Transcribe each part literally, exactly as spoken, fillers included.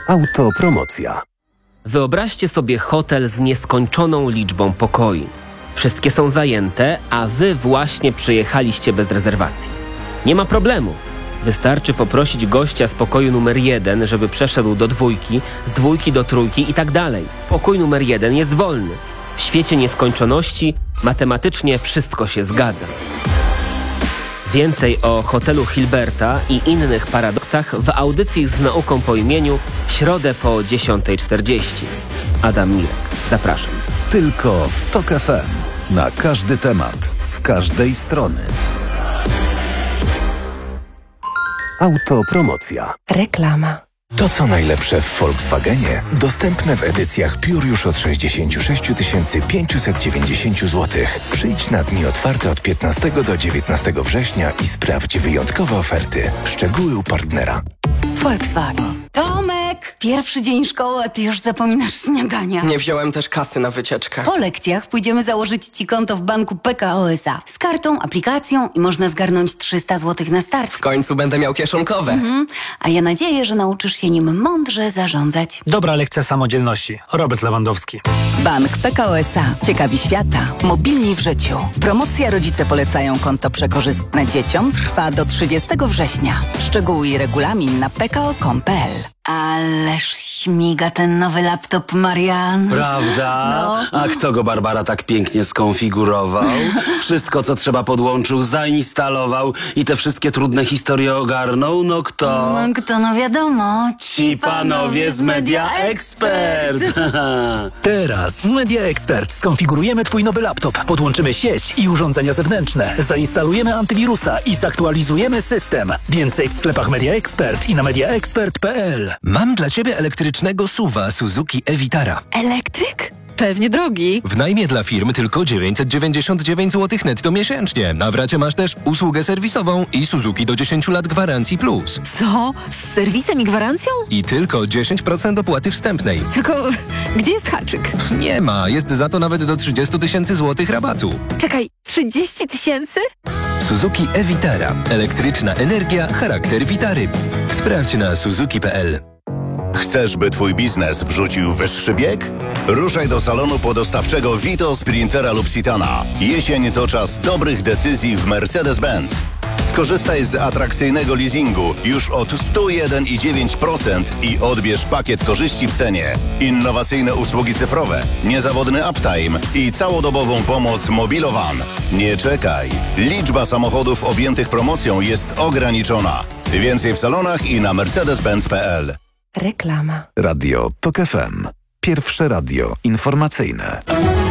Autopromocja. Wyobraźcie sobie hotel z nieskończoną liczbą pokoi. Wszystkie są zajęte, a wy właśnie przyjechaliście bez rezerwacji. Nie ma problemu. Wystarczy poprosić gościa z pokoju numer jeden, żeby przeszedł do dwójki, z dwójki do trójki i tak dalej. Pokój numer jeden jest wolny. W świecie nieskończoności matematycznie wszystko się zgadza. Więcej o hotelu Hilberta i innych paradoksach w audycji z nauką po imieniu w środę po dziesiąta czterdzieści. Adam Mirek, zapraszam. Tylko w Tok F M. Na każdy temat, z każdej strony. Autopromocja. Reklama. To co najlepsze w Volkswagenie dostępne w edycjach Pure już od sześćdziesiąt sześć tysięcy pięćset dziewięćdziesiąt złotych. Przyjdź na dni otwarte od piętnastego do dziewiętnastego września i sprawdź wyjątkowe oferty. Szczegóły u partnera. Volkswagen. Tomek, pierwszy dzień szkoły, a ty już zapominasz śniadania. Nie wziąłem też kasy na wycieczkę. Po lekcjach pójdziemy założyć ci konto w banku P K O S A. Z kartą, aplikacją i można zgarnąć trzysta złotych na start. W końcu będę miał kieszonkowe. Mhm. A ja nadzieję, że nauczysz się nim mądrze zarządzać. Dobra lekcja samodzielności. Robert Lewandowski. Bank P K O S A. Ciekawi świata. Mobilni w życiu. Promocja Rodzice polecają konto przekorzystne dzieciom trwa do trzydziestego września. Szczegóły i regulamin na p k o kropka com kropka p l. Ależ śmiga ten nowy laptop, Marian. Prawda? No. A kto go, Barbara, tak pięknie skonfigurował? Wszystko, co trzeba, podłączył, zainstalował i te wszystkie trudne historie ogarnął? No kto? No kto, no wiadomo. Ci panowie z Media Expert. Teraz w Media Expert skonfigurujemy twój nowy laptop, podłączymy sieć i urządzenia zewnętrzne, zainstalujemy antywirusa i zaktualizujemy system. Więcej w sklepach Media Expert i na media expert kropka p l. Mam dla ciebie elektrycznego suwa Suzuki e-Vitara. Elektryk? Pewnie drogi. W najmie dla firm tylko dziewięćset dziewięćdziesiąt dziewięć złotych netto miesięcznie. Na wracie masz też usługę serwisową i Suzuki do dziesięciu lat gwarancji plus. Co? Z serwisem i gwarancją? I tylko dziesięć procent opłaty wstępnej. Tylko gdzie jest haczyk? Nie ma, jest za to nawet do trzydzieści tysięcy złotych rabatu. Czekaj, trzydzieści tysięcy? Suzuki e-Vitara. Elektryczna energia, charakter Vitary. Sprawdź na suzuki kropka p l. Chcesz, by twój biznes wrzucił wyższy bieg? Ruszaj do salonu podostawczego Vito, Sprintera lub Citana. Jesień to czas dobrych decyzji w Mercedes-Benz. Skorzystaj z atrakcyjnego leasingu już od sto jeden i dziewięć procent i odbierz pakiet korzyści w cenie. Innowacyjne usługi cyfrowe, niezawodny uptime i całodobową pomoc Mobilowan. Nie czekaj. Liczba samochodów objętych promocją jest ograniczona. Więcej w salonach i na mercedes benz kropka p l. Reklama. Radio Tok F M. Pierwsze radio informacyjne.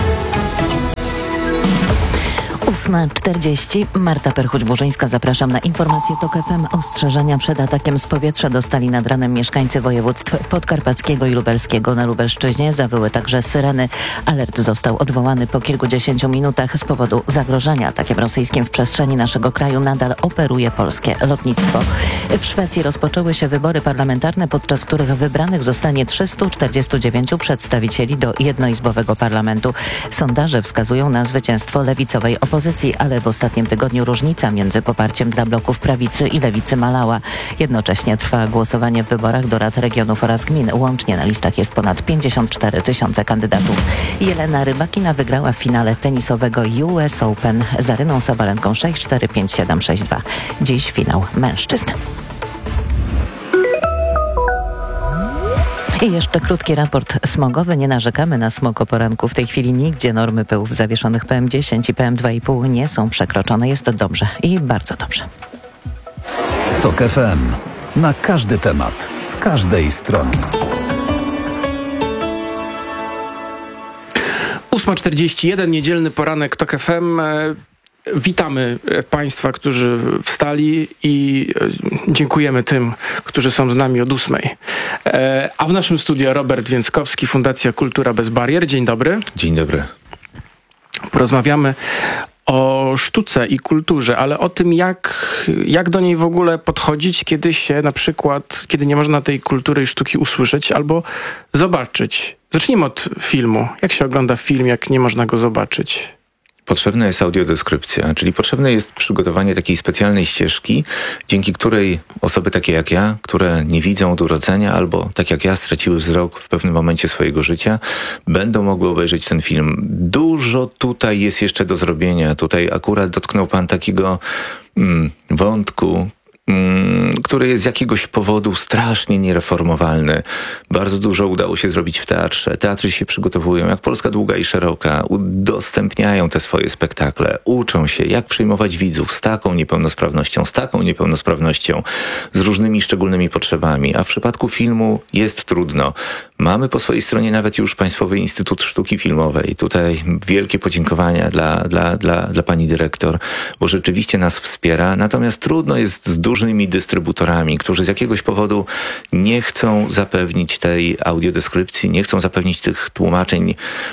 ósma czterdzieści. Marta Perchuć-Burzyńska, zapraszam na informację Tok F M. Ostrzeżenia przed atakiem z powietrza dostali nad ranem mieszkańcy województw podkarpackiego i lubelskiego. Na Lubelszczyźnie zawyły także syreny. Alert został odwołany po kilkudziesięciu minutach z powodu zagrożenia atakiem rosyjskim w przestrzeni naszego kraju. Nadal operuje polskie lotnictwo. W Szwecji rozpoczęły się wybory parlamentarne, podczas których wybranych zostanie trzystu czterdziestu dziewięciu przedstawicieli do jednoizbowego parlamentu. Sondaże wskazują na zwycięstwo lewicowej opozycji. Ale w ostatnim tygodniu różnica między poparciem dla bloków prawicy i lewicy malała. Jednocześnie trwa głosowanie w wyborach do rad regionów oraz gmin. Łącznie na listach jest ponad pięćdziesiąt cztery tysiące kandydatów. Jelena Rybakina wygrała w finale tenisowego U S Open z Aryną Sabalenką sześć cztery, pięć siedem, sześć dwa. Dziś finał mężczyzn. I jeszcze krótki raport smogowy. Nie narzekamy na smog o poranku. W tej chwili nigdzie normy pyłów zawieszonych P M dziesięć i P M dwa i pół nie są przekroczone. Jest to dobrze i bardzo dobrze. Tok F M. Na każdy temat, z każdej strony. ósma czterdzieści jeden, niedzielny poranek Tok F M. Witamy Państwa, którzy wstali i dziękujemy tym, którzy są z nami od ósmej. A w naszym studiu Robert Więckowski, Fundacja Kultura Bez Barier. Dzień dobry. Dzień dobry. Porozmawiamy o sztuce i kulturze, ale o tym, jak, jak do niej w ogóle podchodzić, kiedy się na przykład, kiedy nie można tej kultury i sztuki usłyszeć albo zobaczyć. Zacznijmy od filmu. Jak się ogląda film, jak nie można go zobaczyć? Potrzebna jest audiodeskrypcja, czyli potrzebne jest przygotowanie takiej specjalnej ścieżki, dzięki której osoby takie jak ja, które nie widzą od urodzenia albo tak jak ja straciły wzrok w pewnym momencie swojego życia, będą mogły obejrzeć ten film. Dużo tutaj jest jeszcze do zrobienia. Tutaj akurat dotknął pan takiego mm, wątku, który jest z jakiegoś powodu strasznie niereformowalny. Bardzo dużo udało się zrobić w teatrze. Teatry się przygotowują, jak Polska Długa i Szeroka, udostępniają te swoje spektakle, uczą się, jak przyjmować widzów z taką niepełnosprawnością, z taką niepełnosprawnością, z różnymi szczególnymi potrzebami. A w przypadku filmu jest trudno. Mamy po swojej stronie nawet już Państwowy Instytut Sztuki Filmowej. Tutaj wielkie podziękowania dla, dla, dla, dla pani dyrektor, bo rzeczywiście nas wspiera. Natomiast trudno jest z różnymi dystrybutorami, którzy z jakiegoś powodu nie chcą zapewnić tej audiodeskrypcji, nie chcą zapewnić tych tłumaczeń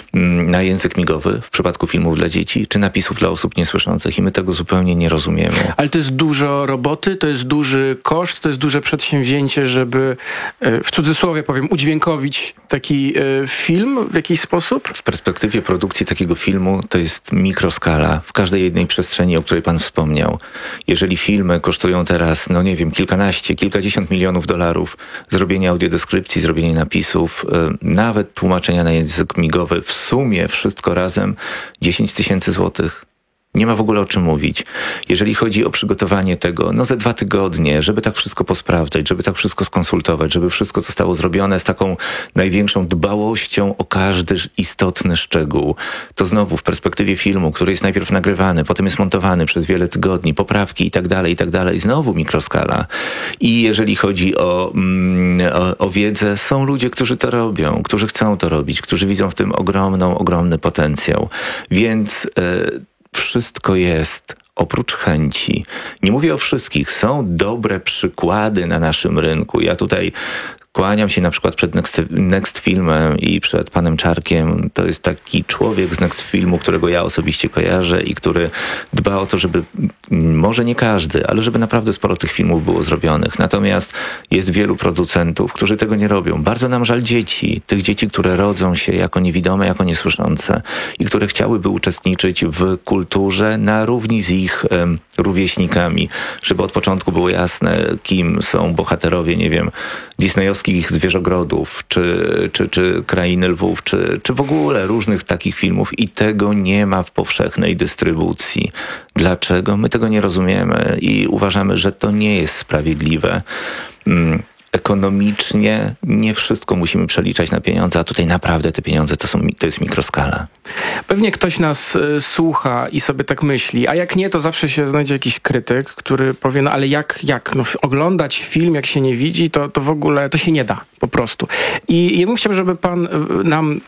na język migowy w przypadku filmów dla dzieci, czy napisów dla osób niesłyszących i my tego zupełnie nie rozumiemy. Ale to jest dużo roboty, to jest duży koszt, to jest duże przedsięwzięcie, żeby w cudzysłowie powiem, udźwiękowić taki film w jakiś sposób? W perspektywie produkcji takiego filmu to jest mikroskala w każdej jednej przestrzeni, o której pan wspomniał. Jeżeli filmy kosztują teraz, no nie wiem, kilkanaście, kilkadziesiąt milionów dolarów, zrobienie audiodeskrypcji, zrobienie napisów, yy, nawet tłumaczenia na język migowy, w sumie wszystko razem dziesięć tysięcy złotych. Nie ma w ogóle o czym mówić. Jeżeli chodzi o przygotowanie tego, no ze dwa tygodnie, żeby tak wszystko posprawdzać, żeby tak wszystko skonsultować, żeby wszystko zostało zrobione z taką największą dbałością o każdy istotny szczegół. To znowu w perspektywie filmu, który jest najpierw nagrywany, potem jest montowany przez wiele tygodni, poprawki i tak dalej, i tak dalej. Znowu mikroskala. I jeżeli chodzi o, mm, o, o wiedzę, są ludzie, którzy to robią, którzy chcą to robić, którzy widzą w tym ogromną, ogromny potencjał. Więc... Yy, Wszystko jest, oprócz chęci. Nie mówię o wszystkich. Są dobre przykłady na naszym rynku. Ja tutaj kłaniam się na przykład przed Next, Next Filmem i przed panem Czarkiem. To jest taki człowiek z Next Filmu, którego ja osobiście kojarzę i który dba o to, żeby, może nie każdy, ale żeby naprawdę sporo tych filmów było zrobionych. Natomiast jest wielu producentów, którzy tego nie robią. Bardzo nam żal dzieci, tych dzieci, które rodzą się jako niewidome, jako niesłyszące i które chciałyby uczestniczyć w kulturze na równi z ich um, rówieśnikami, żeby od początku było jasne, kim są bohaterowie, nie wiem, disneyowskich Zwierzogrodów, czy, czy, czy Krainy Lwów, czy, czy w ogóle różnych takich filmów i tego nie ma w powszechnej dystrybucji. Dlaczego? My tego nie rozumiemy i uważamy, że to nie jest sprawiedliwe. Mm. Ekonomicznie nie wszystko musimy przeliczać na pieniądze, a tutaj naprawdę te pieniądze to, są, to jest mikroskala. Pewnie ktoś nas y, słucha i sobie tak myśli, a jak nie, to zawsze się znajdzie jakiś krytyk, który powie, no ale jak, jak no, oglądać film, jak się nie widzi, to, to w ogóle, to się nie da po prostu. I ja bym chciał, żeby pan y, nam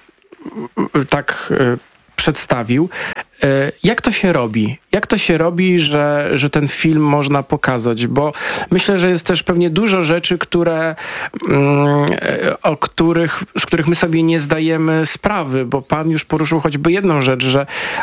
y, tak y, przedstawił, jak to się robi? Jak to się robi, że, że ten film można pokazać? Bo myślę, że jest też pewnie dużo rzeczy, które, o których, z których my sobie nie zdajemy sprawy, bo pan już poruszył choćby jedną rzecz, że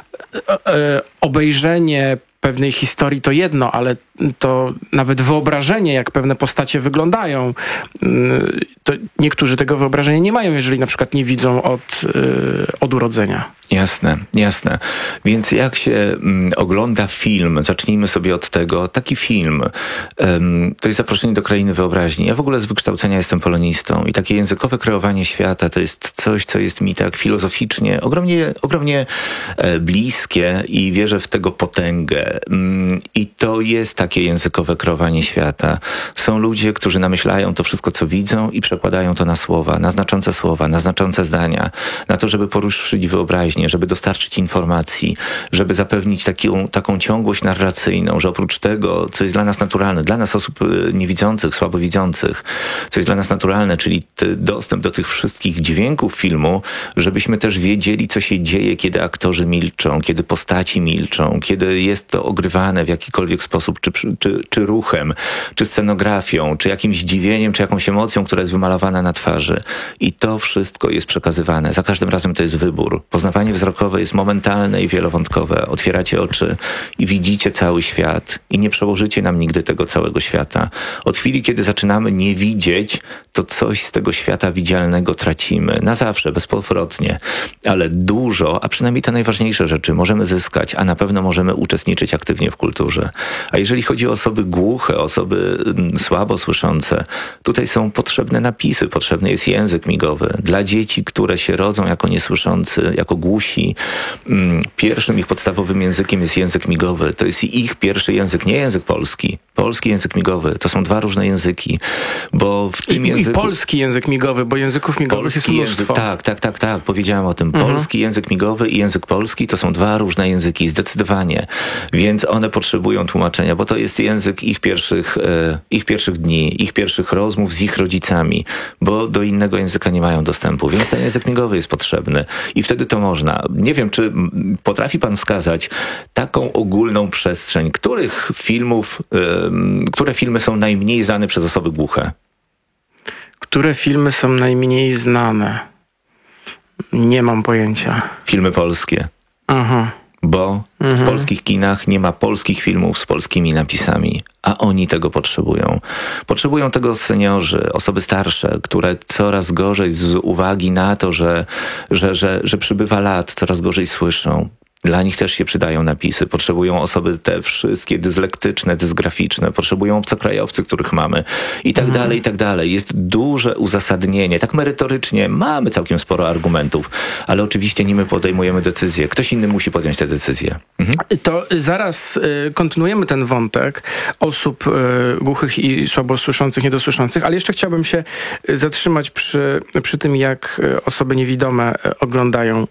obejrzenie pewnej historii to jedno, ale to nawet wyobrażenie, jak pewne postacie wyglądają, to niektórzy tego wyobrażenia nie mają, jeżeli na przykład nie widzą od, od urodzenia. Jasne, jasne. Więc jak się mm, ogląda film, zacznijmy sobie od tego, taki film, um, to jest zaproszenie do krainy wyobraźni. Ja w ogóle z wykształcenia jestem polonistą i takie językowe kreowanie świata to jest coś, co jest mi tak filozoficznie ogromnie, ogromnie e, bliskie i wierzę w tego potęgę. Mm, I to jest takie językowe kreowanie świata. Są ludzie, którzy namyślają to wszystko, co widzą i przekładają to na słowa, na znaczące słowa, na znaczące zdania, na to, żeby poruszyć wyobraźnię, żeby dostarczyć informacji, żeby zapewnić taką, taką ciągłość narracyjną, że oprócz tego, co jest dla nas naturalne, dla nas osób niewidzących, słabowidzących, co jest dla nas naturalne, czyli dostęp do tych wszystkich dźwięków filmu, żebyśmy też wiedzieli, co się dzieje, kiedy aktorzy milczą, kiedy postaci milczą, kiedy jest to ogrywane w jakikolwiek sposób, czy, czy, czy ruchem, czy scenografią, czy jakimś zdziwieniem, czy jakąś emocją, która jest wymalowana na twarzy. I to wszystko jest przekazywane. Za każdym razem to jest wybór. Poznawanie zainteresowanie wzrokowe jest momentalne i wielowątkowe. Otwieracie oczy i widzicie cały świat i nie przełożycie nam nigdy tego całego świata. Od chwili, kiedy zaczynamy nie widzieć, to coś z tego świata widzialnego tracimy. Na zawsze, bezpowrotnie. Ale dużo, a przynajmniej te najważniejsze rzeczy możemy zyskać, a na pewno możemy uczestniczyć aktywnie w kulturze. A jeżeli chodzi o osoby głuche, osoby słabo słyszące, tutaj są potrzebne napisy, potrzebny jest język migowy. Dla dzieci, które się rodzą jako niesłyszący, jako głusi, pierwszym ich podstawowym językiem jest język migowy. To jest ich pierwszy język, nie język polski. Polski język migowy. To są dwa różne języki, bo w tym I, języku... I polski język migowy, bo języków migowych polski jest mnóstwo. Język, tak, tak, tak, tak. Powiedziałem o tym. Mhm. Polski język migowy i język polski to są dwa różne języki, zdecydowanie. Więc one potrzebują tłumaczenia, bo to jest język ich pierwszych, e, ich pierwszych dni, ich pierwszych rozmów z ich rodzicami, bo do innego języka nie mają dostępu, więc ten język migowy jest potrzebny i wtedy to można. Nie wiem, czy potrafi pan wskazać taką ogólną przestrzeń, których filmów, e, które filmy są najmniej znane przez osoby głuche? Które filmy są najmniej znane? Nie mam pojęcia. Filmy polskie. Aha. Bo mhm. w polskich kinach nie ma polskich filmów z polskimi napisami, a oni tego potrzebują. Potrzebują tego seniorzy, osoby starsze, które coraz gorzej z uwagi na to, że, że, że, że przybywa lat, coraz gorzej słyszą. Dla nich też się przydają napisy. Potrzebują osoby te wszystkie dyslektyczne, dysgraficzne. Potrzebują obcokrajowcy, których mamy. I tak Mhm. dalej, i tak dalej. Jest duże uzasadnienie. Tak merytorycznie mamy całkiem sporo argumentów, ale oczywiście nie my podejmujemy decyzje. Ktoś inny musi podjąć te decyzje. Mhm. To zaraz y, kontynuujemy ten wątek osób y, głuchych i słabo słyszących, niedosłyszących, ale jeszcze chciałbym się zatrzymać przy, przy tym, jak osoby niewidome oglądają.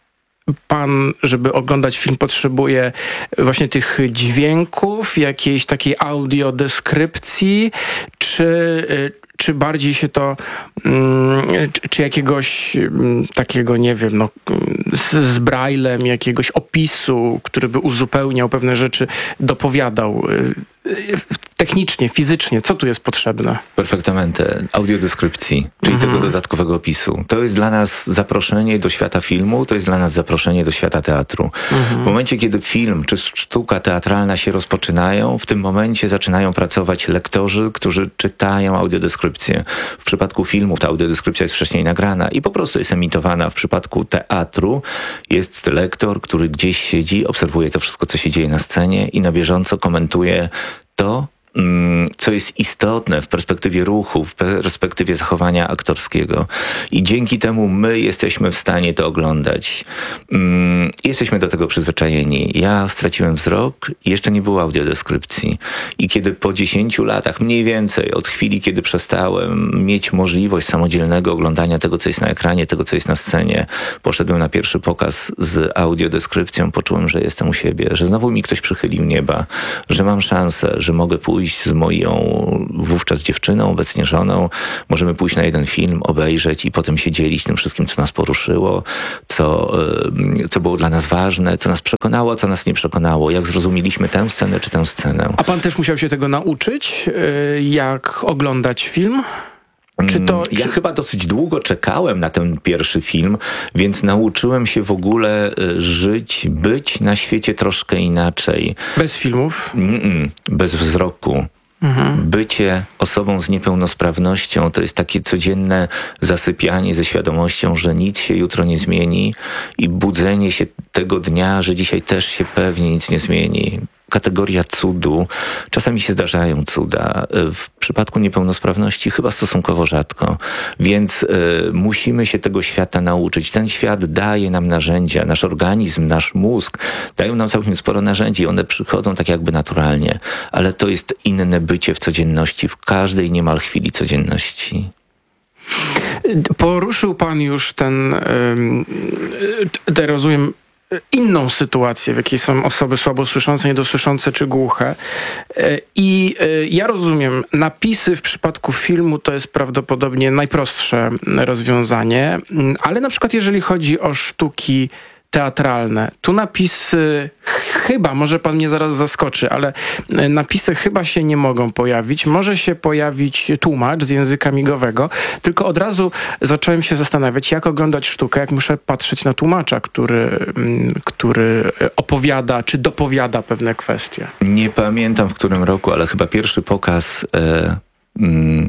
Pan, żeby oglądać film, potrzebuje właśnie tych dźwięków, jakiejś takiej audiodeskrypcji, czy, czy bardziej się to, czy, czy jakiegoś takiego, nie wiem, no, z, z braillem, jakiegoś opisu, który by uzupełniał pewne rzeczy, dopowiadał technicznie, fizycznie, co tu jest potrzebne? Perfektamente. Audiodeskrypcji, czyli Mhm. tego dodatkowego opisu. To jest dla nas zaproszenie do świata filmu, to jest dla nas zaproszenie do świata teatru. Mhm. W momencie, kiedy film czy sztuka teatralna się rozpoczynają, w tym momencie zaczynają pracować lektorzy, którzy czytają audiodeskrypcję. W przypadku filmów ta audiodeskrypcja jest wcześniej nagrana i po prostu jest emitowana. W przypadku teatru jest lektor, który gdzieś siedzi, obserwuje to wszystko, co się dzieje na scenie i na bieżąco komentuje to, co jest istotne w perspektywie ruchu, w perspektywie zachowania aktorskiego. I dzięki temu my jesteśmy w stanie to oglądać. Jesteśmy do tego przyzwyczajeni. Ja straciłem wzrok i jeszcze nie było audiodeskrypcji. I kiedy po dziesięciu latach, mniej więcej od chwili, kiedy przestałem mieć możliwość samodzielnego oglądania tego, co jest na ekranie, tego, co jest na scenie, poszedłem na pierwszy pokaz z audiodeskrypcją, poczułem, że jestem u siebie, że znowu mi ktoś przychylił nieba, że mam szansę, że mogę pójść z moją wówczas dziewczyną, obecnie żoną. Możemy pójść na jeden film, obejrzeć i potem się dzielić tym wszystkim, co nas poruszyło, co, co było dla nas ważne, co nas przekonało, co nas nie przekonało, jak zrozumieliśmy tę scenę czy tę scenę. A pan też musiał się tego nauczyć, jak oglądać film? Czy to, ja czy... chyba dosyć długo czekałem na ten pierwszy film, więc nauczyłem się w ogóle żyć, być na świecie troszkę inaczej. Bez filmów? Mm-mm, bez wzroku. Mhm. Bycie osobą z niepełnosprawnością to jest takie codzienne zasypianie ze świadomością, że nic się jutro nie zmieni i budzenie się tego dnia, że dzisiaj też się pewnie nic nie zmieni. Kategoria cudu. Czasami się zdarzają cuda. W przypadku niepełnosprawności chyba stosunkowo rzadko. Więc y, musimy się tego świata nauczyć. Ten świat daje nam narzędzia. Nasz organizm, nasz mózg dają nam całkiem sporo narzędzi. One przychodzą tak jakby naturalnie. Ale to jest inne bycie w codzienności, w każdej niemal chwili codzienności. Poruszył pan już ten, te rozumiem, inną sytuację, w jakiej są osoby słabo słyszące, niedosłyszące czy głuche. I ja rozumiem, napisy w przypadku filmu to jest prawdopodobnie najprostsze rozwiązanie, ale na przykład jeżeli chodzi o sztuki teatralne. Tu napisy chyba, może pan mnie zaraz zaskoczy, ale napisy chyba się nie mogą pojawić. Może się pojawić tłumacz z języka migowego, tylko od razu zacząłem się zastanawiać, jak oglądać sztukę, jak muszę patrzeć na tłumacza, który, który opowiada, czy dopowiada pewne kwestie. Nie pamiętam w którym roku, ale chyba pierwszy pokaz e, mm,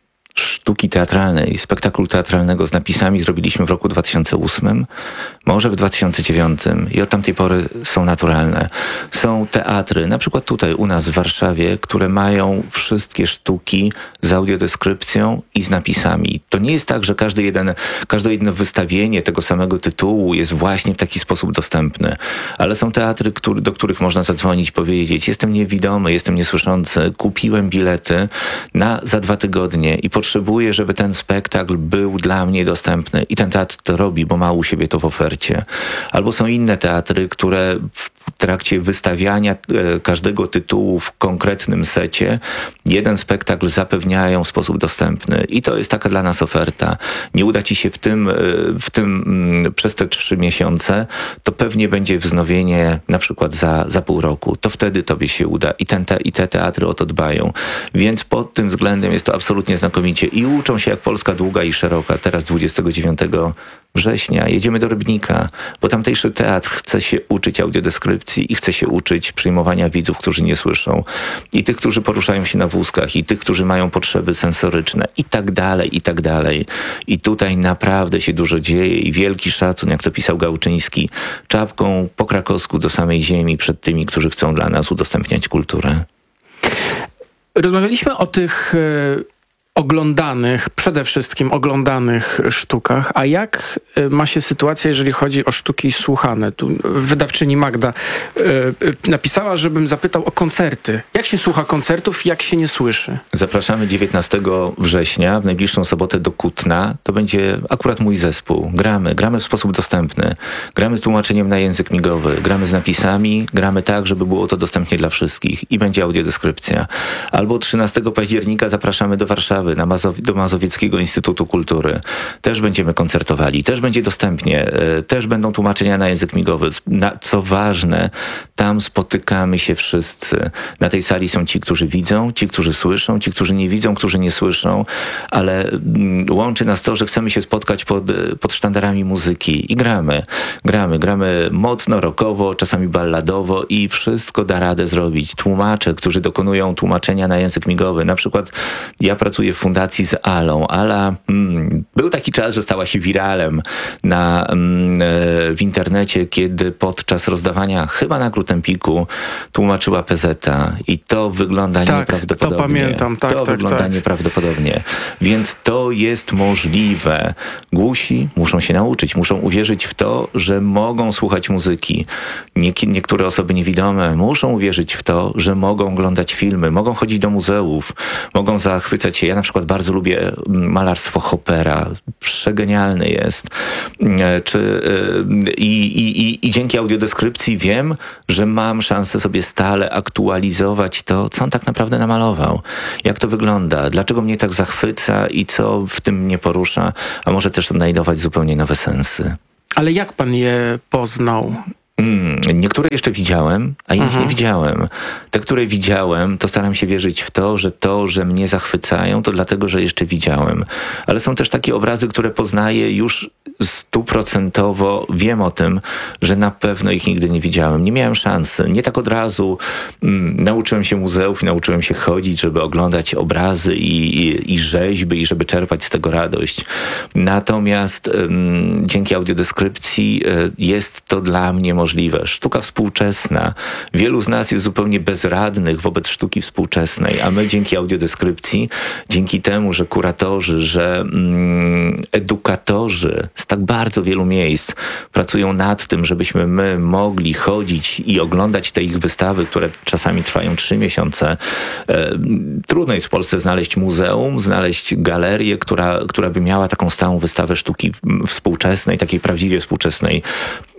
sztuki teatralnej, spektaklu teatralnego z napisami zrobiliśmy w roku dwa tysiące ósmym, może w dwa tysiące dziewiątym i od tamtej pory są naturalne. Są teatry, na przykład tutaj u nas w Warszawie, które mają wszystkie sztuki z audiodeskrypcją i z napisami. To nie jest tak, że każdy jeden, każde jedno wystawienie tego samego tytułu jest właśnie w taki sposób dostępny, ale są teatry, który, do których można zadzwonić, powiedzieć: jestem niewidomy, jestem niesłyszący, kupiłem bilety na za dwa tygodnie i potrzebuję, żeby ten spektakl był dla mnie dostępny. I ten teatr to robi, bo ma u siebie to w ofercie. Albo są inne teatry, które w trakcie wystawiania e, każdego tytułu w konkretnym secie jeden spektakl zapewniają w sposób dostępny. I to jest taka dla nas oferta. Nie uda ci się w tym, e, w tym m, przez te trzy miesiące, to pewnie będzie wznowienie na przykład za, za pół roku. To wtedy tobie się uda. I, ten te, i te teatry o to dbają. Więc pod tym względem jest to absolutnie znakomicie. I uczą się jak Polska długa i szeroka. Teraz dwudziestego dziewiątego września jedziemy do Rybnika, bo tamtejszy teatr chce się uczyć audiodeskrypcji i chce się uczyć przyjmowania widzów, którzy nie słyszą. I tych, którzy poruszają się na wózkach, i tych, którzy mają potrzeby sensoryczne, i tak dalej, i tak dalej. I tutaj naprawdę się dużo dzieje i wielki szacun, jak to pisał Gałczyński, czapką po krakowsku do samej ziemi przed tymi, którzy chcą dla nas udostępniać kulturę. Rozmawialiśmy o tych e, oglądanych, przede wszystkim oglądanych sztukach, a jak e, ma się sytuacja, jeżeli chodzi o sztuki słuchane? Tu wydawczyni Magda e, napisała, żebym zapytał o koncerty. Jak się słucha koncertów, jak się nie słyszy? Zapraszamy dziewiętnastego września, w najbliższą sobotę do Kutna. To będzie akurat mój zespół. Gramy, gramy w sposób dostępny. Gramy z tłumaczeniem na język migowy, gramy z napisami, gramy tak, żeby było to dostępnie dla wszystkich i będzie audiodeskrypcja. Albo trzynastego października zapraszamy do Warszawy, na Mazow- do Mazowieckiego Instytutu Kultury. Też będziemy koncertowali, też będzie dostępnie, też będą tłumaczenia na język migowy. Na, co ważne, tam spotykamy się wszyscy. Na tej sali są ci, którzy widzą, ci, którzy słyszą, ci, którzy nie widzą, którzy nie słyszą, ale mm, łączy nas to, że chcemy się spotkać pod, pod sztandarami muzyki i gramy. Gramy, gramy mocno rockowo, czasami balladowo i wszystko da radę zrobić. Tłumacze, którzy dokonują tłumaczenia na język migowy. Na przykład ja pracuję w fundacji z Alą. Ala, mm, był taki czas, że stała się wiralem na, mm, w internecie, kiedy podczas rozdawania chyba nagród Empiku tłumaczyła P Z A i to wygląda tak, nieprawdopodobnie. To pamiętam, tak, To tak, wygląda tak. nieprawdopodobnie. Więc to jest możliwe. Głusi muszą się nauczyć, muszą uwierzyć w to, że mogą słuchać muzyki. Nie, niektóre osoby niewidome muszą uwierzyć w to, że mogą oglądać filmy, mogą chodzić do muzeów, mogą zachwycać się. Ja na przykład bardzo lubię malarstwo Hoppera. Przegenialny jest. Czy, i, i, i, I dzięki audiodeskrypcji wiem, że mam szansę sobie stale aktualizować to, co on tak naprawdę namalował. Jak to wygląda? Dlaczego mnie tak zachwyca i co w tym mnie porusza? A może też odnajdować zupełnie nowe sensy. Ale jak pan je poznał? Mm, niektóre jeszcze widziałem, a innych Mhm. nie widziałem. Te, które widziałem, to staram się wierzyć w to, że to, że mnie zachwycają, to dlatego, że jeszcze widziałem. Ale są też takie obrazy, które poznaję już stuprocentowo. Wiem o tym, że na pewno ich nigdy nie widziałem. Nie miałem szansy. Nie tak od razu mm, nauczyłem się muzeów i nauczyłem się chodzić, żeby oglądać obrazy i, i, i rzeźby i żeby czerpać z tego radość. Natomiast mm, dzięki audiodeskrypcji y, jest to dla mnie możliwe. Sztuka współczesna. Wielu z nas jest zupełnie bezradnych wobec sztuki współczesnej, a my dzięki audiodeskrypcji, dzięki temu, że kuratorzy, że mm, edukatorzy z tak bardzo wielu miejsc pracują nad tym, żebyśmy my mogli chodzić i oglądać te ich wystawy, które czasami trwają trzy miesiące. E, trudno jest w Polsce znaleźć muzeum, znaleźć galerię, która, która by miała taką stałą wystawę sztuki współczesnej, takiej prawdziwie współczesnej,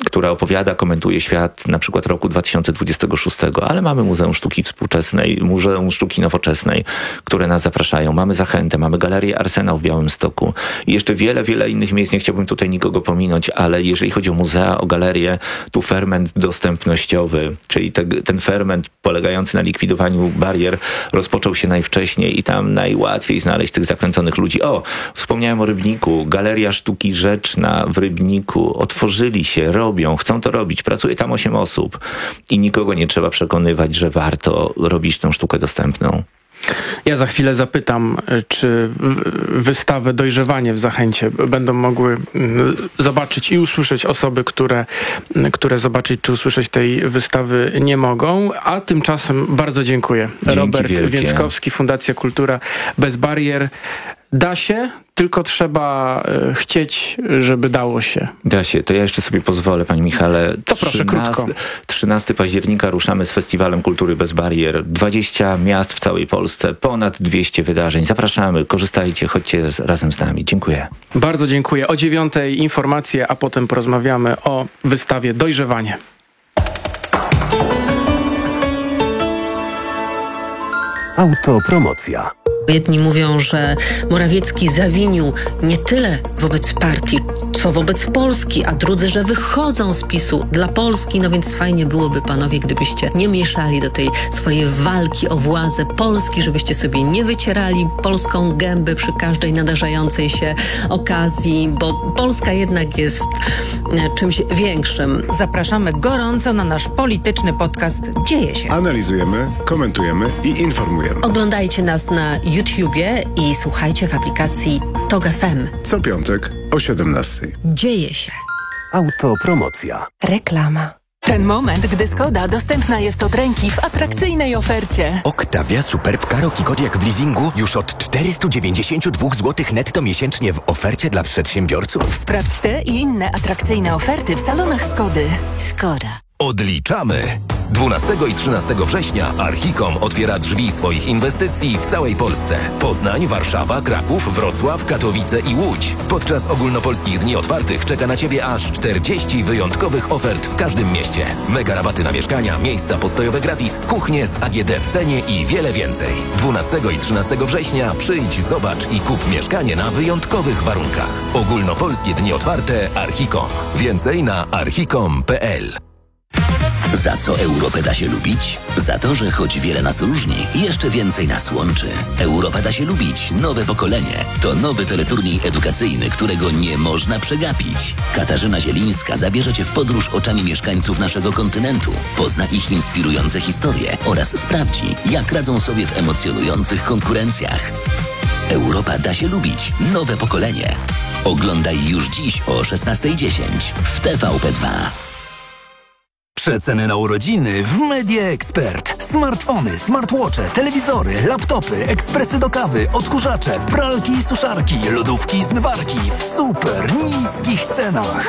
która opowiada, komentuje świat na przykład roku dwa tysiące dwudziestego szóstego, ale mamy Muzeum Sztuki Współczesnej, Muzeum Sztuki Nowoczesnej, które nas zapraszają. Mamy Zachętę, mamy Galerię Arsenał w Białymstoku i jeszcze wiele, wiele innych miejsc. Nie chciałbym tutaj nikogo pominąć, ale jeżeli chodzi o muzea, o galerie, tu ferment dostępnościowy, czyli te, ten ferment polegający na likwidowaniu barier rozpoczął się najwcześniej i tam najłatwiej znaleźć tych zakręconych ludzi. O, wspomniałem o Rybniku, Galeria Sztuki Rzeczna w Rybniku, otworzyli się, robią, chcą to robić, pracuje tam osiem osób i nikogo nie trzeba przekonywać, że warto robić tę sztukę dostępną. Ja za chwilę zapytam, czy wystawę Dojrzewanie w Zachęcie będą mogły zobaczyć i usłyszeć osoby, które, które zobaczyć czy usłyszeć tej wystawy nie mogą. A tymczasem bardzo dziękuję. Dzięki Robert wielkie. Więckowski, Fundacja Kultura Bez Barier. Da się, tylko trzeba e, chcieć, żeby dało się. Da się. To ja jeszcze sobie pozwolę, panie Michale. To proszę, krótko. trzynastego października ruszamy z Festiwalem Kultury Bez Barier. dwadzieścia miast w całej Polsce, ponad dwieście wydarzeń. Zapraszamy, korzystajcie, chodźcie z, razem z nami. Dziękuję. Bardzo dziękuję. O dziewiątej informacje, a potem porozmawiamy o wystawie Dojrzewanie. Autopromocja. Jedni mówią, że Morawiecki zawinił nie tyle wobec partii, co wobec Polski, a drudzy, że wychodzą z PiSu dla Polski. No więc fajnie byłoby, panowie, gdybyście nie mieszali do tej swojej walki o władzę Polski, żebyście sobie nie wycierali polską gęby przy każdej nadarzającej się okazji, bo Polska jednak jest czymś większym. Zapraszamy gorąco na nasz polityczny podcast Dzieje się. Analizujemy, komentujemy i informujemy. Oglądajcie nas na YouTubie i słuchajcie w aplikacji Tok F M. Co piątek o siedemnastej. Dzieje się. Autopromocja. Reklama. Ten moment, gdy Skoda dostępna jest od ręki w atrakcyjnej ofercie. Octavia Superb Karoq i Kodiaq w leasingu już od czterysta dziewięćdziesiąt dwa złote netto miesięcznie w ofercie dla przedsiębiorców. Sprawdź te i inne atrakcyjne oferty w salonach Skody. Skoda. Odliczamy! dwunastego i trzynastego września Archicom otwiera drzwi swoich inwestycji w całej Polsce. Poznań, Warszawa, Kraków, Wrocław, Katowice i Łódź. Podczas ogólnopolskich dni otwartych czeka na Ciebie aż czterdzieści wyjątkowych ofert w każdym mieście. Mega rabaty na mieszkania, miejsca postojowe gratis, kuchnie z A G D w cenie i wiele więcej. dwunastego i trzynastego września przyjdź, zobacz i kup mieszkanie na wyjątkowych warunkach. Ogólnopolskie dni otwarte Archicom. Więcej na archicom kropka p l. Za co Europę da się lubić? Za to, że choć wiele nas różni, jeszcze więcej nas łączy. Europa da się lubić. Nowe pokolenie. To nowy teleturniej edukacyjny, którego nie można przegapić. Katarzyna Zielińska zabierze Cię w podróż oczami mieszkańców naszego kontynentu. Pozna ich inspirujące historie oraz sprawdzi, jak radzą sobie w emocjonujących konkurencjach. Europa da się lubić. Nowe pokolenie. Oglądaj już dziś o szesnasta dziesięć w T V P dwa. Przeceny na urodziny w Media Expert. Smartfony, smartwatche, telewizory, laptopy, ekspresy do kawy, odkurzacze, pralki i suszarki, lodówki i zmywarki w super niskich cenach.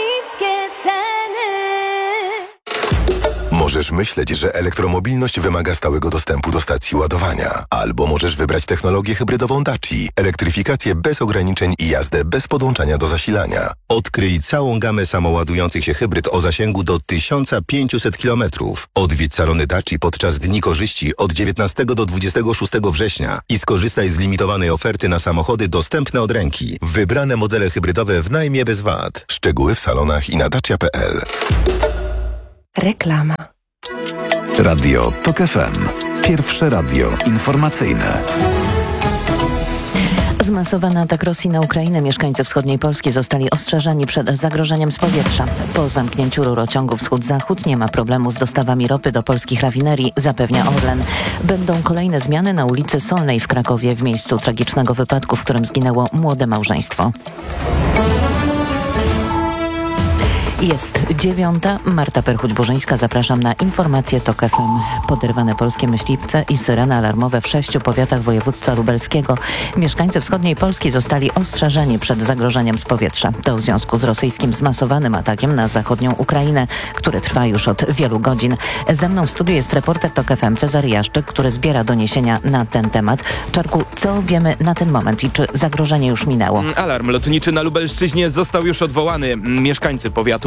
Możesz myśleć, że elektromobilność wymaga stałego dostępu do stacji ładowania. Albo możesz wybrać technologię hybrydową Daci, elektryfikację bez ograniczeń i jazdę bez podłączania do zasilania. Odkryj całą gamę samoładujących się hybryd o zasięgu do tysiąc pięćset kilometrów. Odwiedź salony Daci podczas Dni Korzyści od dziewiętnastego do dwudziestego szóstego września i skorzystaj z limitowanej oferty na samochody dostępne od ręki. Wybrane modele hybrydowe w najmie bez V A T. Szczegóły w salonach i na dacia kropka p l. Reklama. Radio Tok F M. Pierwsze radio informacyjne. Zmasowany atak Rosji na Ukrainę. Mieszkańcy wschodniej Polski zostali ostrzeżeni przed zagrożeniem z powietrza. Po zamknięciu rurociągu wschód-zachód nie ma problemu z dostawami ropy do polskich rafinerii, zapewnia Orlen. Będą kolejne zmiany na ulicy Solnej w Krakowie, w miejscu tragicznego wypadku, w którym zginęło młode małżeństwo. Jest dziewiąta. Marta Perchuć-Burzyńska. Zapraszam na informacje Tok F M. Poderwane polskie myśliwce i syreny alarmowe w sześciu powiatach województwa lubelskiego. Mieszkańcy wschodniej Polski zostali ostrzeżeni przed zagrożeniem z powietrza. To w związku z rosyjskim zmasowanym atakiem na zachodnią Ukrainę, który trwa już od wielu godzin. Ze mną w studiu jest reporter Tok F M Cezary Jaszczyk, który zbiera doniesienia na ten temat. Czarku, co wiemy na ten moment i czy zagrożenie już minęło? Alarm lotniczy na Lubelszczyźnie został już odwołany. Mieszkańcy powiatu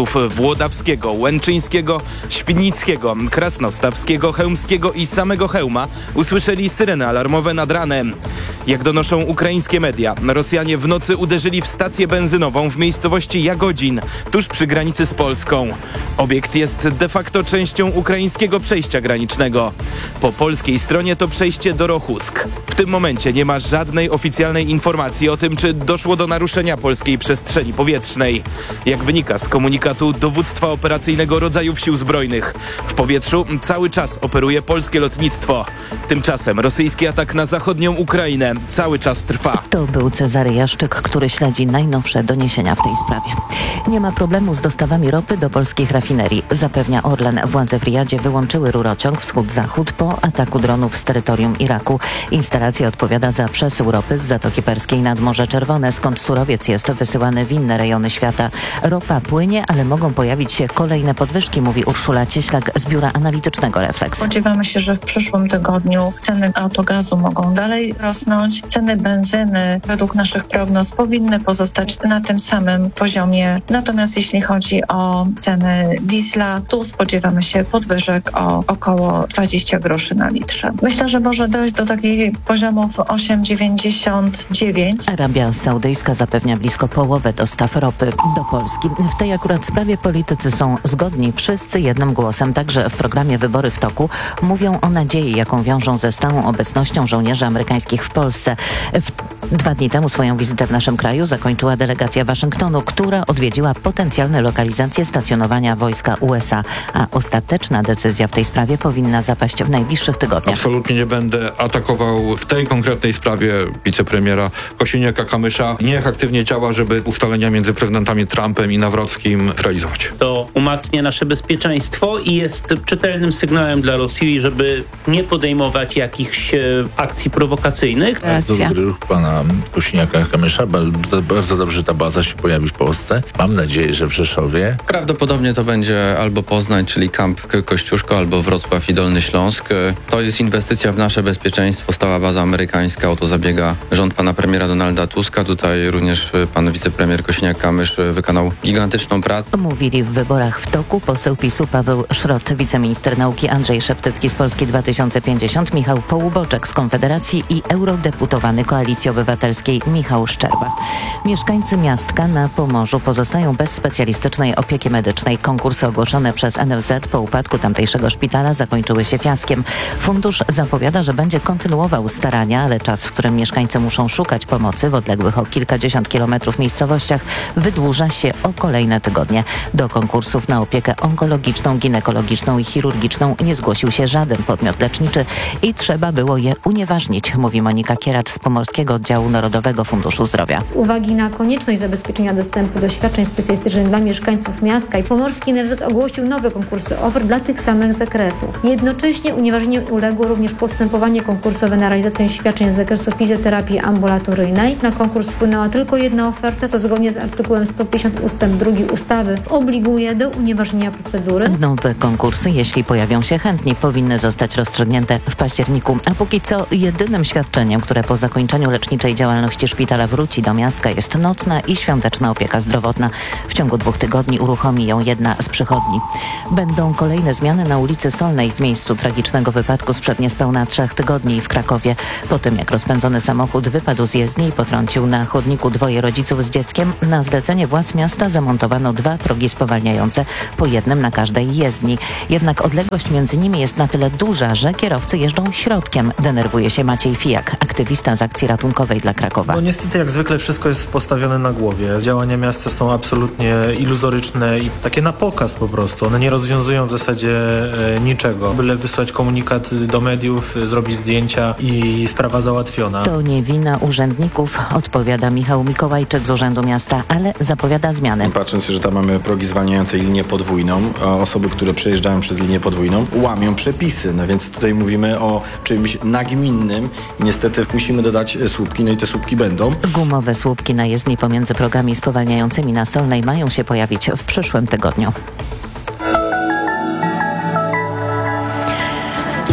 powiatów włodawskiego, łęczyńskiego, świdnickiego, krasnostawskiego, chełmskiego i samego Chełma usłyszeli syreny alarmowe nad ranem. Jak donoszą ukraińskie media, Rosjanie w nocy uderzyli w stację benzynową w miejscowości Jagodzin, tuż przy granicy z Polską. Obiekt jest de facto częścią ukraińskiego przejścia granicznego. Po polskiej stronie to przejście do Rochusk. W tym momencie nie ma żadnej oficjalnej informacji o tym, czy doszło do naruszenia polskiej przestrzeni powietrznej. Jak wynika z komunikatu Dowództwa Operacyjnego Rodzajów Sił Zbrojnych, w powietrzu cały czas operuje polskie lotnictwo. Tymczasem rosyjski atak na zachodnią Ukrainę cały czas trwa. To był Cezary Jaszczyk, który śledzi najnowsze doniesienia w tej sprawie. Nie ma problemu z dostawami ropy do polskich rafinerii, zapewnia Orlen. Władze w Riyadzie wyłączyły rurociąg wschód-zachód po ataku dronów z terytorium Iraku. Instalacja odpowiada za przesył ropy z Zatoki Perskiej nad Morze Czerwone, skąd surowiec jest wysyłany w inne rejony świata. Ropa płynie, ale mogą pojawić się kolejne podwyżki, mówi Urszula Cieślak z Biura Analitycznego Refleks. Spodziewamy się, że w przyszłym tygodniu ceny autogazu mogą dalej rosnąć. Ceny benzyny według naszych prognoz powinny pozostać na tym samym poziomie. Natomiast jeśli chodzi o ceny diesla, tu spodziewamy się podwyżek o około dwadzieścia groszy na litrze. Myślę, że może dojść do takich poziomów osiem dziewięćdziesiąt dziewięć. Arabia Saudyjska zapewnia blisko połowę dostaw ropy do Polski. W tej akurat sprawie politycy są zgodni wszyscy jednym głosem. Także w programie Wybory w toku mówią o nadziei, jaką wiążą ze stałą obecnością żołnierzy amerykańskich w Polsce. W Dwa dni temu swoją wizytę w naszym kraju zakończyła delegacja Waszyngtonu, która odwiedziła potencjalne lokalizacje stacjonowania wojska U S A, a ostateczna decyzja w tej sprawie powinna zapaść w najbliższych tygodniach. Absolutnie nie będę atakował w tej konkretnej sprawie wicepremiera Kosiniaka-Kamysza. Niech aktywnie działa, żeby ustalenia między prezydentami Trumpem i Nawrockim zrealizować. To umacnia nasze bezpieczeństwo i jest czytelnym sygnałem dla Rosji, żeby nie podejmować jakichś e, akcji prowokacyjnych. Bardzo dobry ruch pana Kosiniaka-Kamysza. Bardzo dobrze, że ta baza się pojawi w Polsce. Mam nadzieję, że w Rzeszowie. Prawdopodobnie to będzie albo Poznań, czyli kamp Kościuszko, albo Wrocław i Dolny Śląsk. To jest inwestycja w nasze bezpieczeństwo, stała baza amerykańska. O to zabiega rząd pana premiera Donalda Tuska. Tutaj również pan wicepremier Kosiniak-Kamysz wykonał gigantyczną pracę. Mówili w Wyborach w toku poseł PiSu Paweł Szrot, wiceminister nauki Andrzej Szeptycki z Polski dwa tysiące pięćdziesiąt, Michał Połuboczek z Konfederacji i eurodeputowany Koalicji Obywatelskiej Michał Szczerba. Mieszkańcy miastka na Pomorzu pozostają bez specjalistycznej opieki medycznej. Konkursy ogłoszone przez N F Z po upadku tamtejszego szpitala zakończyły się fiaskiem. Fundusz zapowiada, że będzie kontynuował starania, ale czas, w którym mieszkańcy muszą szukać pomocy w odległych o kilkadziesiąt kilometrów miejscowościach, wydłuża się o kolejne tygodnie. Do konkursów na opiekę onkologiczną, ginekologiczną i chirurgiczną nie zgłosił się żaden podmiot leczniczy i trzeba było je unieważnić, mówi Monika Kierat z Pomorskiego Oddziału Narodowego Funduszu Zdrowia. Z uwagi na konieczność zabezpieczenia dostępu do świadczeń specjalistycznych dla mieszkańców miasta i Pomorski N F Z ogłosił nowe konkursy ofert dla tych samych zakresów. Jednocześnie unieważnieniu uległo również postępowanie konkursowe na realizację świadczeń z zakresu fizjoterapii ambulatoryjnej. Na konkurs wpłynęła tylko jedna oferta, co zgodnie z artykułem sto pięćdziesiąt ustęp drugi ustawy obliguje do unieważnienia procedury. Nowe konkursy, jeśli pojawią się chętni, powinny zostać rozstrzygnięte w październiku. A póki co jedynym świadczeniem, które po zakończeniu leczniczej działalności szpitala wróci do miasta, jest nocna i świąteczna opieka zdrowotna. W ciągu dwóch tygodni uruchomi ją jedna z przychodni. Będą kolejne zmiany na ulicy Solnej w miejscu tragicznego wypadku sprzed niespełna trzech tygodni w Krakowie. Po tym, jak rozpędzony samochód wypadł z jezdni i potrącił na chodniku dwoje rodziców z dzieckiem, na zlecenie władz miasta zamontowano dwa progi spowalniające, po jednym na każdej jezdni. Jednak odległość między nimi jest na tyle duża, że kierowcy jeżdżą środkiem. Denerwuje się Maciej Fijak, aktywista z akcji ratunkowej dla Krakowa. No niestety, jak zwykle, wszystko jest postawione na głowie. Działania miasta są absolutnie iluzoryczne i takie na pokaz po prostu. One nie rozwiązują w zasadzie e, niczego. Byle wysłać komunikat do mediów, zrobić zdjęcia i sprawa załatwiona. To nie wina urzędników, odpowiada Michał Mikołajczyk z Urzędu Miasta, ale zapowiada zmiany. Patrząc, że tam mamy progi zwalniające i linię podwójną, a osoby, które przejeżdżają przez linię podwójną, łamią przepisy. No więc tutaj mówimy o czymś nagminnym i niestety musimy dodać słupki, no i te słupki będą. Gumowe słupki na jezdni pomiędzy progami spowalniającymi na Solnej mają się pojawić w przyszłym tygodniu.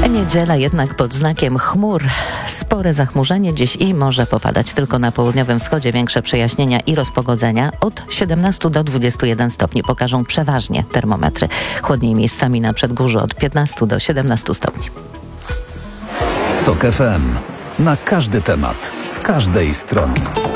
Niedziela jednak pod znakiem chmur. Spore zachmurzenie dziś i może popadać. Tylko na południowym wschodzie większe przejaśnienia i rozpogodzenia. Od siedemnastu do dwudziestu jeden stopni pokażą przeważnie termometry. Chłodniej miejscami na przedgórzu od piętnastu do siedemnastu stopni. Tok F M. Na każdy temat, z każdej strony.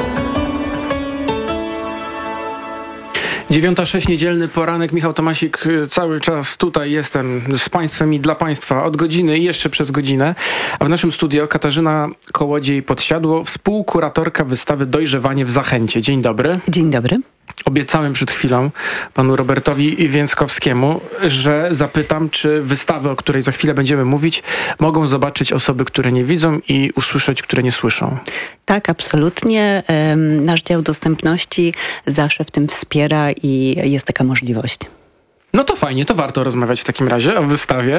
dziewiąta sześć, niedzielny poranek. Michał Tomasik, cały czas tutaj jestem z Państwem i dla Państwa od godziny i jeszcze przez godzinę. A w naszym studio Katarzyna Kołodziej-Podsiadło, współkuratorka wystawy Dojrzewanie w Zachęcie. Dzień dobry. Dzień dobry. Obiecałem przed chwilą panu Robertowi Więckowskiemu, że zapytam, czy wystawę, o której za chwilę będziemy mówić, mogą zobaczyć osoby, które nie widzą i usłyszeć, które nie słyszą. Tak, absolutnie. Nasz dział dostępności zawsze w tym wspiera i jest taka możliwość. No to fajnie, to warto rozmawiać w takim razie o wystawie.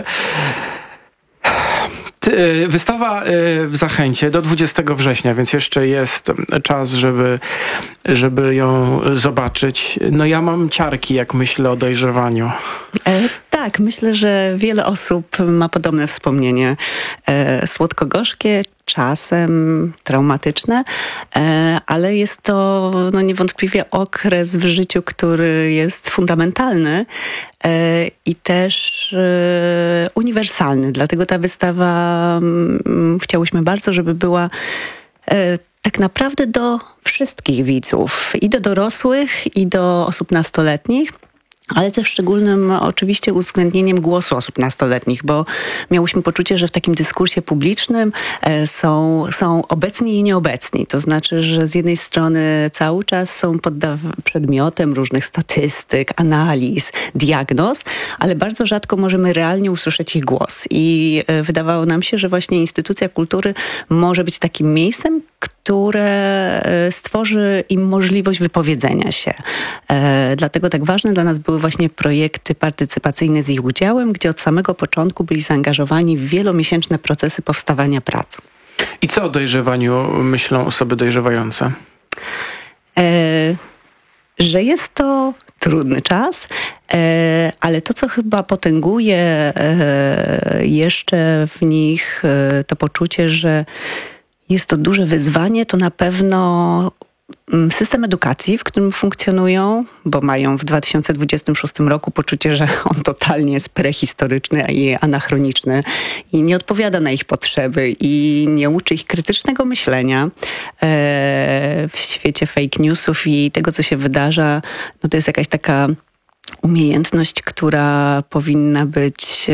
Wystawa w Zachęcie do dwudziestego września, więc jeszcze jest czas, żeby, żeby ją zobaczyć. No ja mam ciarki, jak myślę o dojrzewaniu. E, tak, myślę, że wiele osób ma podobne wspomnienie. E, słodko-gorzkie, czasem traumatyczne, e, ale jest to no, niewątpliwie okres w życiu, który jest fundamentalny e, i też e, uniwersalny. Dlatego ta wystawa m, chciałyśmy bardzo, żeby była e, tak naprawdę do wszystkich widzów, i do dorosłych, i do osób nastoletnich. Ale ze szczególnym oczywiście uwzględnieniem głosu osób nastoletnich, bo miałyśmy poczucie, że w takim dyskursie publicznym e, są, są obecni i nieobecni. To znaczy, że z jednej strony cały czas są poddaw- przedmiotem różnych statystyk, analiz, diagnoz, ale bardzo rzadko możemy realnie usłyszeć ich głos. I e, wydawało nam się, że właśnie instytucja kultury może być takim miejscem, które stworzy im możliwość wypowiedzenia się. E, dlatego tak ważne dla nas były właśnie projekty partycypacyjne z ich udziałem, gdzie od samego początku byli zaangażowani w wielomiesięczne procesy powstawania prac. I co o dojrzewaniu myślą osoby dojrzewające? E, że jest to trudny czas, e, ale to, co chyba potęguje e, jeszcze w nich e, to poczucie, że jest to duże wyzwanie, to na pewno system edukacji, w którym funkcjonują, bo mają w dwa tysiące dwudziestym szóstym roku poczucie, że on totalnie jest prehistoryczny i anachroniczny i nie odpowiada na ich potrzeby i nie uczy ich krytycznego myślenia e, w świecie fake newsów i tego, co się wydarza. No to jest jakaś taka umiejętność, która powinna być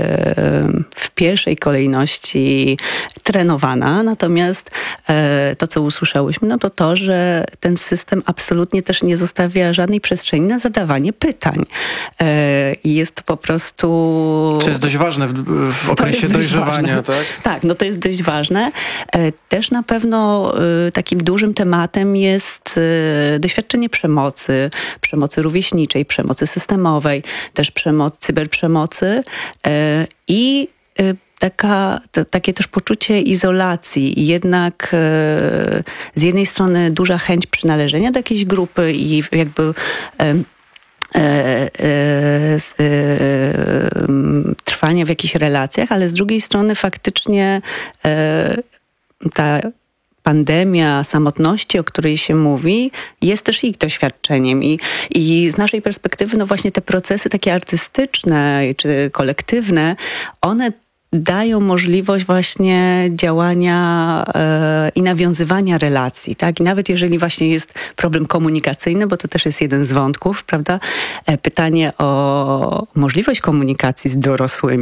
w pierwszej kolejności trenowana. Natomiast to, co usłyszałyśmy, no to to, że ten system absolutnie też nie zostawia żadnej przestrzeni na zadawanie pytań. I jest to po prostu... Co jest dość ważne w, w okresie dojrzewania, tak? Tak, no to jest dość ważne. Też na pewno takim dużym tematem jest doświadczenie przemocy, przemocy rówieśniczej, przemocy systemowej, też przemoc, cyberprzemocy e, i e, taka, to, takie też poczucie izolacji i jednak e, z jednej strony duża chęć przynależenia do jakiejś grupy i jakby e, E, e, e, trwania w jakichś relacjach, ale z drugiej strony faktycznie e, ta pandemia samotności, o której się mówi, jest też ich doświadczeniem. I, i z naszej perspektywy, no właśnie te procesy takie artystyczne czy kolektywne, one dają możliwość właśnie działania e, i nawiązywania relacji, tak? I nawet jeżeli właśnie jest problem komunikacyjny, bo to też jest jeden z wątków, prawda? E, pytanie o możliwość komunikacji z dorosłymi,